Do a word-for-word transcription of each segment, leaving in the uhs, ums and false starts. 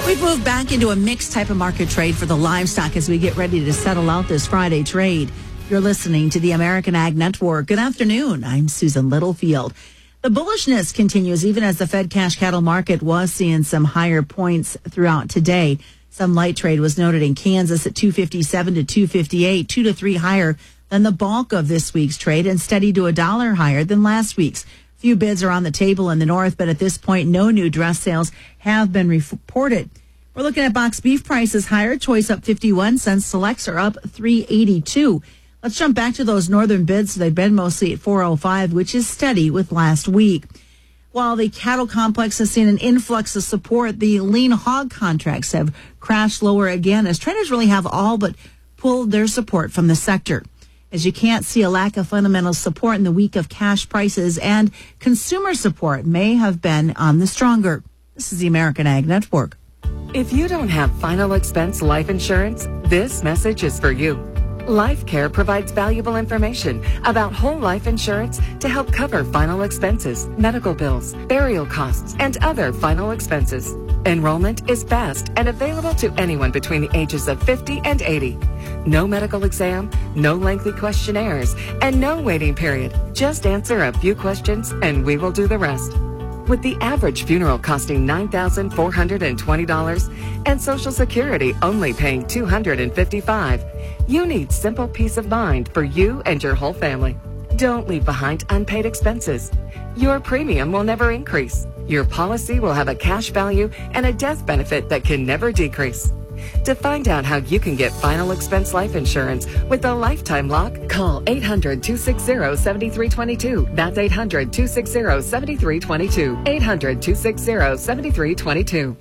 We've moved back into a mixed type of market trade for the livestock as we get ready to settle out this Friday trade. You're listening to the American Ag Network. Good afternoon. I'm Susan Littlefield. The bullishness continues even as the Fed cash cattle market was seeing some higher points throughout today. Some light trade was noted in Kansas at two fifty-seven to two fifty-eight, two to three higher than the bulk of this week's trade and steady to a dollar higher than last week's. Few bids are on the table in the north, but at this point, no new dress sales have been reported. We're looking at box beef prices higher. Choice up fifty-one cents. Selects are up three eighty-two. Let's jump back to those northern bids. They've been mostly at four oh five, which is steady with last week. While the cattle complex has seen an influx of support, the lean hog contracts have crashed lower again as traders really have all but pulled their support from the sector. As you can't see a lack of fundamental support in the week of cash prices, and consumer support may have been on the stronger. This is the American Ag Network. If you don't have final expense life insurance, this message is for you. LifeCare provides valuable information about whole life insurance to help cover final expenses, medical bills, burial costs, and other final expenses. Enrollment is fast and available to anyone between the ages of fifty and eighty. No medical exam, no lengthy questionnaires, and no waiting period. Just answer a few questions and we will do the rest. With the average funeral costing nine thousand four hundred twenty dollars and Social Security only paying two hundred fifty-five dollars, you need simple peace of mind for you and your whole family. Don't leave behind unpaid expenses. Your premium will never increase. Your policy will have a cash value and a death benefit that can never decrease. To find out how you can get final expense life insurance with a lifetime lock, call eight hundred, two six zero, seven three two two. That's eight hundred, two six zero, seven three two two. eight hundred, two six zero, seven three two two.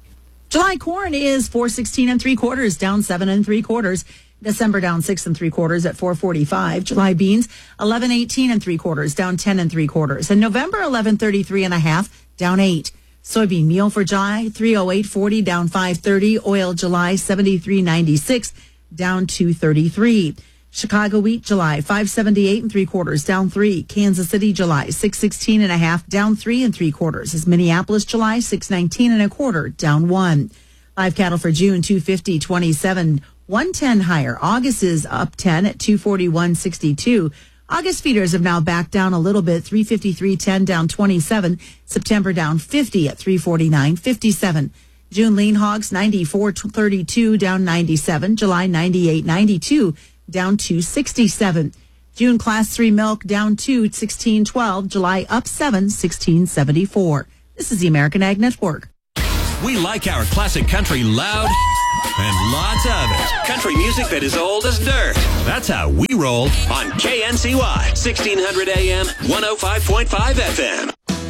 July corn is four sixteen and three quarters, down seven and three quarters. December down six and three quarters at four forty-five. July beans eleven eighteen and three quarters, down ten and three quarters. And November eleven thirty-three and a half, down eight. Soybean meal for July three oh eight forty, down five thirty. Oil July seventy-three ninety-six, down two thirty-three. Chicago wheat July five seventy-eight and three quarters, down three. Kansas City July six sixteen and a half, down three and three quarters. As Minneapolis July six nineteen and a quarter, down one. Live cattle for June two fifty twenty-seven, one ten higher. August is up ten at two forty-one sixty-two. August feeders have now backed down a little bit, three fifty-three ten, down twenty-seven. September down fifty at three forty-nine fifty-seven. June lean hogs ninety-four thirty-two, down ninety-seven. July ninety-eight ninety-two, down two sixty-seven. June class three milk down two sixteen twelve. July up seven sixteen seventy-four. This is the American Ag Network. We like our classic country loud and lots of it. Country music that is old as dirt. That's how we roll on K N C Y, sixteen hundred A M, one oh five point five F M.